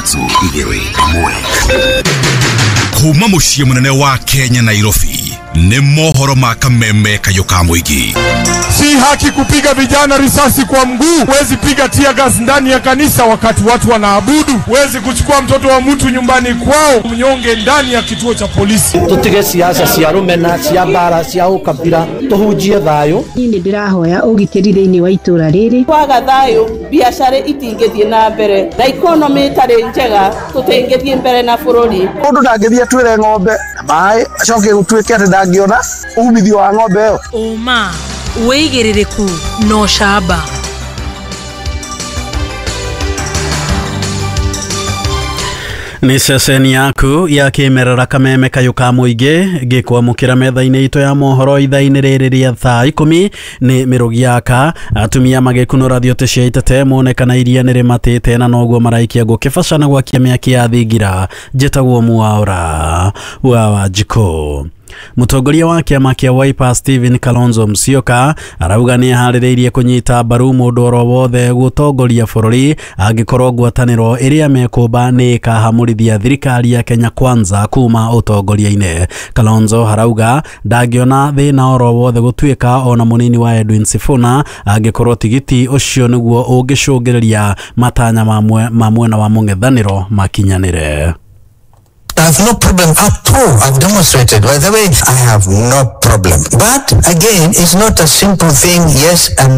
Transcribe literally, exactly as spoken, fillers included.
ithathatũ igĩrĩ ĩmwe. Kuma muciĩ munene wa Kenya Nairobi ni mohoro ma Kameme Kayũ ka Mũingĩ. Si haki kupiga vijana risasi kwa mguu. Huwezi piga tear gas ndani ya kanisa wakati watu wanaabudu. Huwezi kuchukua mtoto wa mtu nyumbani kwao mnyonge ndani ya kituo cha polisi. Tutige siasa cia rumena cia bara cia ukabira tuhunjie thayo. Ni ndirahoya ugitiri thiini wa itura riri. Kwaga thayo biashara itingithie na mbere na economy tari njega tutingithie mbere na bururi. Mundu ndangithie twire ng'ombe mai acoke gutwike ati ndangiona umithio wa ng'ombe yo. Uma weigiririku no shaba. Ni ceceni yaku ya kimerera Kameme Kayũ ka Mũingĩ gikwamukira metha-inĩ ito ya mohoro ithaa-inĩ rĩrĩ rĩa thaa ikũmi ni Mĩrugi yaka. Atumia magikunũra thiote cia itete monekana iria nĩ rĩmatĩte na noguo maraikia gũkĩbacana gwakia mĩaki ya thingira. Njĩtagwo Mwaũra wa Wanjikũ. Mutongoria wa kiama kia Wiper Stephen Kalonzo Musyoka arauga ni aharĩrĩirie kunyita mbaru mũndũ oro wothe gutongoria bũrũri angĩkorwo ngwatanĩro ĩrĩa mekũmba nĩ ĩkahamũrithia thirikari ya Kenya Kwanza kuma ũtongoria-inĩ. Kalonzo harauga ndangĩona thĩna oro wothe gũtuĩka ona mũnini wa Edwin Sifuna angĩkorwo tigiti ũcio nĩguo ũngĩcũngĩrĩria matanya ma mwena wa mũng'ethanĩro makinyanĩre. I have no problem at all. I've demonstrated. By the way, I have no problem. But again, it's not a simple thing, yes and